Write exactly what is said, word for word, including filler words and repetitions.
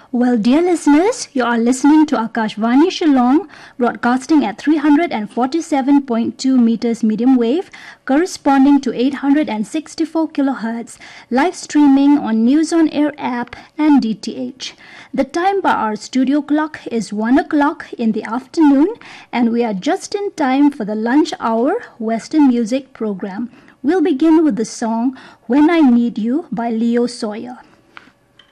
Well, dear listeners, you are listening to Akashvani Shillong, broadcasting at three hundred forty-seven point two meters medium wave, corresponding to eight hundred sixty-four kilohertz, live streaming on News on Air app and D T H. The time by our studio clock is one o'clock in the afternoon, and we are just in time for the lunch hour Western music program. We'll begin with the song When I Need You by Leo Sawyer.